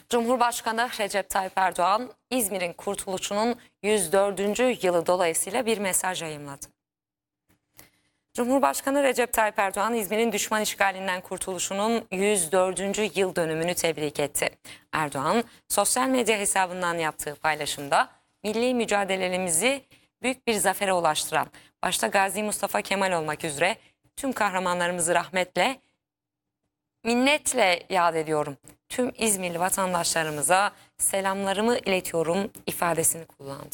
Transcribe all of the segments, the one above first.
Cumhurbaşkanı Recep Tayyip Erdoğan, İzmir'in kurtuluşunun 104. yılı dolayısıyla bir mesaj yayımladı. Cumhurbaşkanı Recep Tayyip Erdoğan, İzmir'in düşman işgalinden kurtuluşunun 104. yıl dönümünü tebrik etti. Erdoğan, sosyal medya hesabından yaptığı paylaşımda, milli mücadelemizi büyük bir zafere ulaştıran, başta Gazi Mustafa Kemal olmak üzere tüm kahramanlarımızı rahmetle, minnetle yad ediyorum. Tüm İzmirli vatandaşlarımıza selamlarımı iletiyorum ifadesini kullandı.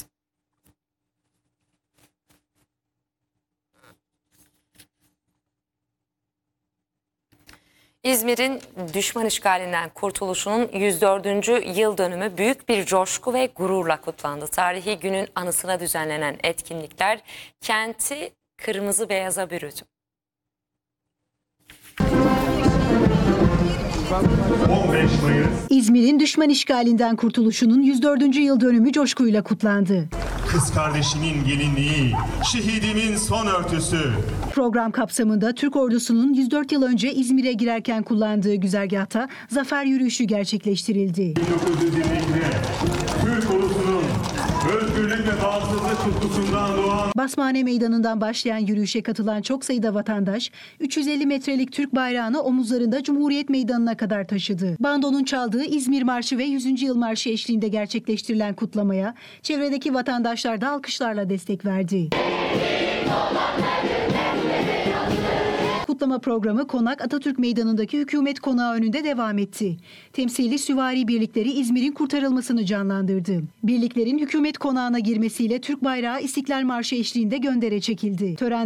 İzmir'in düşman işgalinden kurtuluşunun 104. yıl dönümü büyük bir coşku ve gururla kutlandı. Tarihi günün anısına düzenlenen etkinlikler kenti kırmızı beyaza bürüdü. 15 Mayıs. İzmir'in düşman işgalinden kurtuluşunun 104. yıl dönümü coşkuyla kutlandı. Kız kardeşimin gelinliği, şehidimin son örtüsü. Program kapsamında Türk ordusunun 104 yıl önce İzmir'e girerken kullandığı güzergahta zafer yürüyüşü gerçekleştirildi. 1922'de Türk ulusunun özgürlük ve bağımsızlık tutkusundan doğan Basmane Meydanı'ndan başlayan yürüyüşe katılan çok sayıda vatandaş 350 metrelik Türk bayrağını omuzlarında Cumhuriyet Meydanı'na kadar taşıdı. Bando'nun çaldığı İzmir Marşı ve 100. Yıl Marşı eşliğinde gerçekleştirilen kutlamaya çevredeki vatandaşlar da alkışlarla destek verdi. Kutlama programı Konak Atatürk Meydanı'ndaki Hükümet Konağı önünde devam etti. Temsili süvari birlikleri İzmir'in kurtarılmasını canlandırdı. Birliklerin Hükümet Konağı'na girmesiyle Türk bayrağı İstiklal Marşı eşliğinde göndere çekildi. Tören